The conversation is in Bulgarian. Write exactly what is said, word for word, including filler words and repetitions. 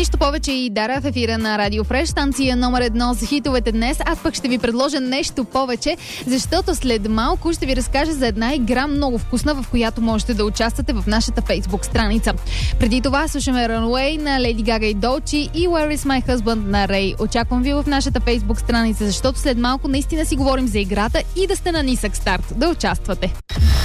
Нищо повече и Дара в ефира на Радио Фреш, станция номер едно за хитовете днес. Аз пък ще ви предложа нещо повече, защото след малко ще ви разкажа за една игра много вкусна, в която можете да участвате в нашата Фейсбук страница. Преди това слушаме Runaway на Lady Gaga и Dolce и Where is my husband на Рей. Очаквам ви в нашата Фейсбук страница, защото след малко наистина си говорим за играта и да сте на нисък старт. Да участвате!